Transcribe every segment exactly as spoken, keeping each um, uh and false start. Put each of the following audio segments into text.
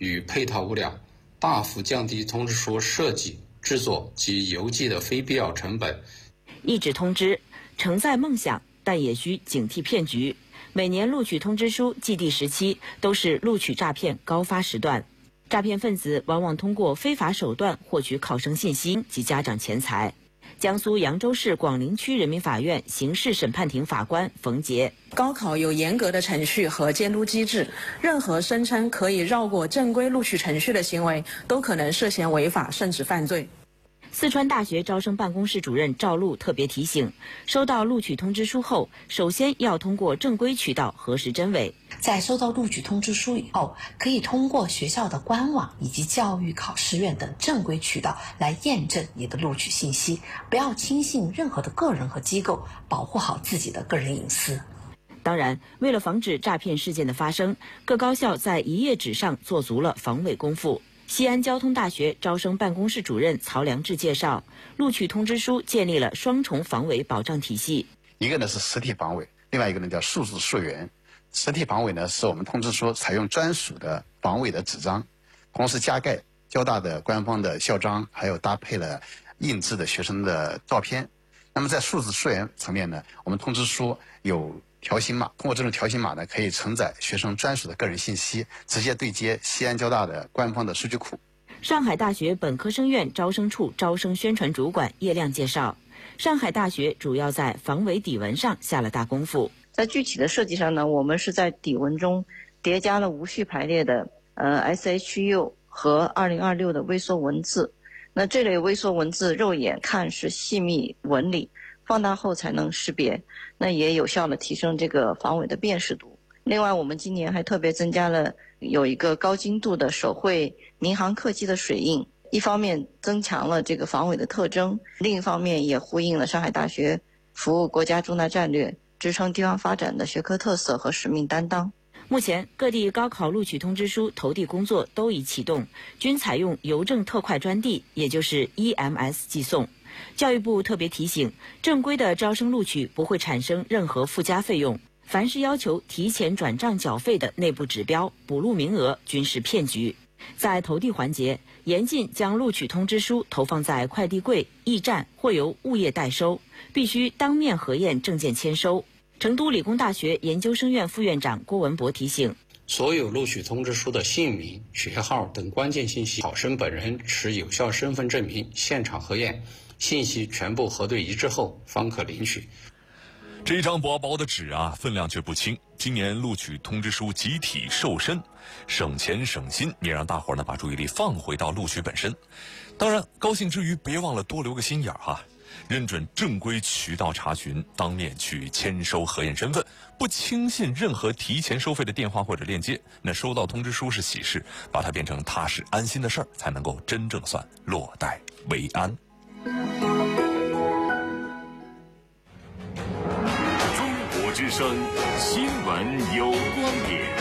与配套物料，大幅降低通知书设计、制作及邮寄的非必要成本。 一纸通知承载梦想，但也需警惕骗局。每年录取通知书寄递时期都是录取诈骗高发时段，诈骗分子往往通过非法手段获取考生信息及家长钱财。江苏扬州市广陵区人民法院刑事审判庭法官冯杰： 高考有严格的程序和监督机制，任何声称可以绕过正规录取程序的行为，都可能涉嫌违法甚至犯罪。 四川大学招生办公室主任赵璐特别提醒，收到录取通知书后，首先要通过正规渠道核实真伪。 在收到录取通知书以后，可以通过学校的官网以及教育考试院等正规渠道来验证你的录取信息，不要轻信任何的个人和机构，保护好自己的个人隐私。 当然，为了防止诈骗事件的发生，各高校在一页纸上做足了防伪功夫。西安交通大学招生办公室主任曹良志介绍，录取通知书建立了双重防伪保障体系。 一个呢是实体防伪，另外一个呢叫数字溯源。实体防伪呢是我们通知书采用专属的防伪的纸张，同时加盖交大的官方的校章，还有搭配了印制的学生的照片。那么在数字溯源层面呢，我们通知书有条形码，通过这种条形码呢，可以承载学生专属的个人信息，直接对接西安交大的官方的数据库。 上海大学本科生院招生处招生宣传主管叶亮介绍，上海大学主要在防伪底纹上下了大功夫。 在具体的设计上呢，我们是在底纹中叠加了无序排列的呃 S H U 和二零二六的微缩文字。那这类微缩文字肉眼看是细密纹理，放大后才能识别，那也有效的提升这个防伪的辨识度。另外，我们今年还特别增加了有一个高精度的手绘民航客机的水印，一方面增强了这个防伪的特征，另一方面也呼应了上海大学服务国家重大战略、支撑地方发展的学科特色和使命担当。 目前各地高考录取通知书投递工作都已启动，均采用邮政特快专递，也就是 E M S 寄送。教育部特别提醒，正规的招生录取不会产生任何附加费用，凡是要求提前转账缴费的内部指标、补录名额均是骗局。在投递环节，严禁将录取通知书投放在快递柜、驿站或由物业代收，必须当面核验证件签收。成都理工大学研究生院副院长郭文博提醒， 所有录取通知书的姓名、学号等关键信息，考生本人持有效身份证明现场核验，信息全部核对一致后方可领取。 这张薄薄的纸啊，分量却不轻。今年录取通知书集体瘦身，省钱省心，也让大伙儿呢把注意力放回到录取本身。当然，高兴之余别忘了多留个心眼儿哈。认准正规渠道查询，当面去签收核验身份，不轻信任何提前收费的电话或者链接。那收到通知书是喜事，把它变成踏实安心的事儿，才能够真正算落袋为安。 中国之声新闻有观点，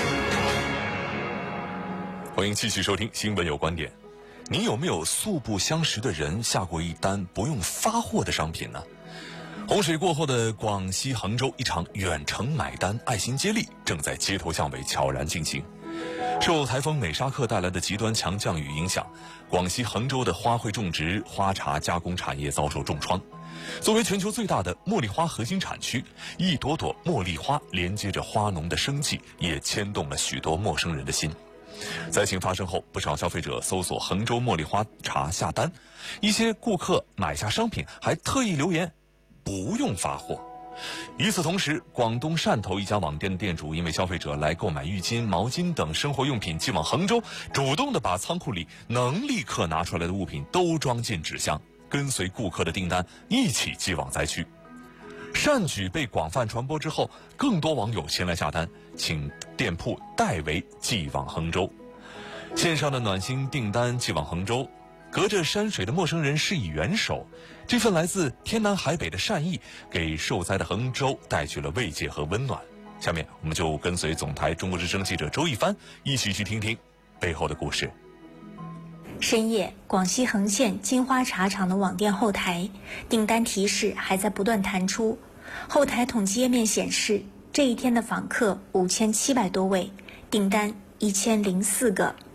欢迎继续收听新闻有观点。你有没有素不相识的人下过一单不用发货的商品呢？洪水过后的广西杭州，一场远程买单爱心接力正在街头巷尾悄然进行。受台风美沙克带来的极端强降雨影响，广西杭州的花卉种植、花茶加工产业遭受重创。作为全球最大的茉莉花核心产区，一朵朵茉莉花连接着花农的生计，也牵动了许多陌生人的心。灾情发生后，不少消费者搜索杭州茉莉花茶下单，一些顾客买下商品还特意留言不用发货。与此同时，广东汕头一家网店的店主因为消费者来购买浴巾、毛巾等生活用品寄往杭州，主动的把仓库里能立刻拿出来的物品都装进纸箱，跟随顾客的订单一起寄往灾区。善举被广泛传播之后，更多网友前来下单，请店铺代为寄往杭州。线上的暖心订单寄往杭州，隔着山水的陌生人施以援手，这份来自天南海北的善意，给受灾的杭州带去了慰藉和温暖。下面我们就跟随总台中国之声记者周一帆一起去听听背后的故事。 深夜，广西横县金花茶厂的网店后台，订单提示还在不断弹出。后台统计页面显示，这一天的访客五千七百多位，订单一千零四个。